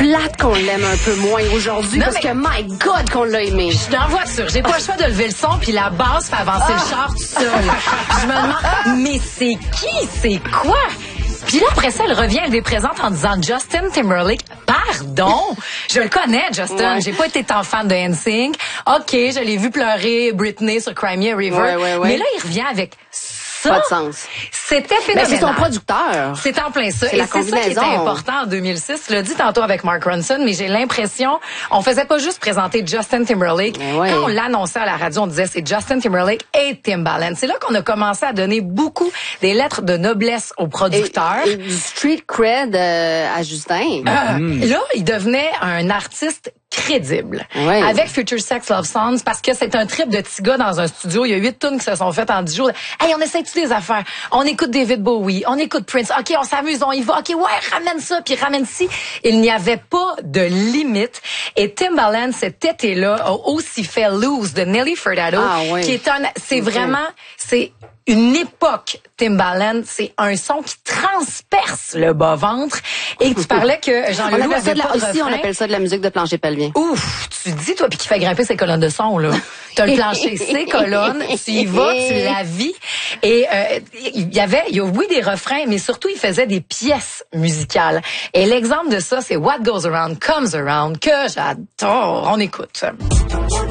plate qu'on l'aime un peu moins aujourd'hui parce que, my God, qu'on l'a aimé. Je suis dans la voiture, j'ai pas le choix de lever le son, puis la basse fait avancer le char tout seul. Je me demande, mais c'est qui? C'est quoi? Puis là, après ça, elle revient, elle les présente en disant Justin Timberlake. Pardon? Je le connais, Justin. Ouais. J'ai pas été tant fan de NSYNC. OK, je l'ai vu pleurer Britney sur Cry Me a River. Ouais. Mais là, il revient avec ça. Pas de sens. C'était phénoménal. Mais c'est son producteur. C'est en plein ça. C'est et la c'est ça qui était important en 2006. Tu l'as dit tantôt avec Mark Ronson, mais j'ai l'impression, on faisait pas juste présenter Justin Timberlake. Ouais. Quand on l'annonçait à la radio, on disait c'est Justin Timberlake et Timbaland. C'est là qu'on a commencé à donner beaucoup des lettres de noblesse aux producteurs. Et du street cred à Justin. Là, il devenait un artiste crédible. Ouais. Avec Future Sex Love Songs, parce que c'est un trip de petits gars dans un studio. Il y a 8 tunes qui se sont faites en 10 jours. Hey, on essaie toutes les affaires. On écoute David Bowie, on écoute Prince. OK, on s'amuse, on y va. OK, ouais, ramène ça, puis ramène ci. Il n'y avait pas de limite. Et Timbaland, cet été-là, a aussi fait Lose de Nelly Furtado, qui est c'est vraiment, c'est une époque, Timbaland, c'est un son qui transperce le bas-ventre. Et tu parlais que Jean-Leloup avait pas de refrain. On appelle ça de la musique de plancher pelvien. Ouf, tu dis, toi, puis qui fait grimper ses colonnes de son, là. T'as le plancher, ses colonnes, tu y vas, tu la vis. Et il y a des refrains, mais surtout, il faisait des pièces musicales. Et l'exemple de ça, c'est What Goes Around Comes Around, que j'adore. On écoute.